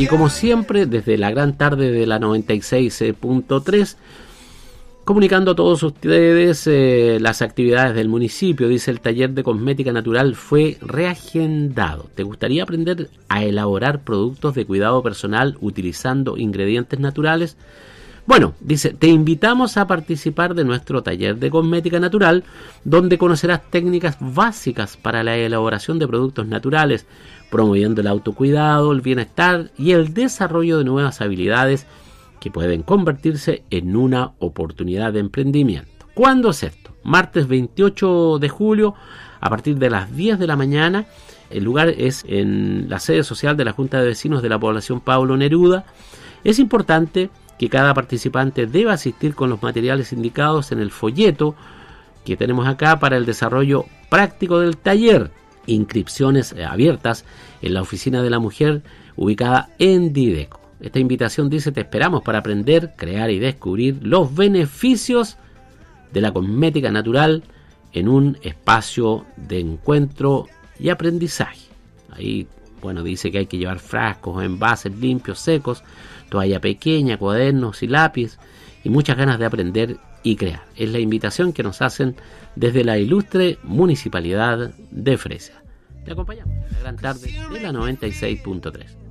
Y como siempre, desde la gran tarde de la 96.3, comunicando a todos ustedes las actividades del municipio. Dice: el taller de cosmética natural fue reagendado. ¿Te gustaría aprender a elaborar productos de cuidado personal utilizando ingredientes naturales? Bueno, dice, te invitamos a participar de nuestro taller de cosmética natural, donde conocerás técnicas básicas para la elaboración de productos naturales, promoviendo el autocuidado, el bienestar y el desarrollo de nuevas habilidades que pueden convertirse en una oportunidad de emprendimiento. ¿Cuándo es esto? Martes 28 de julio, a partir de las 10 de la mañana. El lugar es en la sede social de la Junta de Vecinos de la población Pablo Neruda. Es importante que cada participante deba asistir con los materiales indicados en el folleto que tenemos acá para el desarrollo práctico del taller. Inscripciones abiertas en la oficina de la mujer ubicada en Dideco. Esta invitación dice: te esperamos para aprender, crear y descubrir los beneficios de la cosmética natural en un espacio de encuentro y aprendizaje. Ahí, bueno, dice que hay que llevar frascos, envases limpios, secos, toalla pequeña, cuadernos y lápiz, y muchas ganas de aprender y crear. Es la invitación que nos hacen desde la ilustre Municipalidad de Fresia. Te acompañamos en la gran tarde de la 96.3.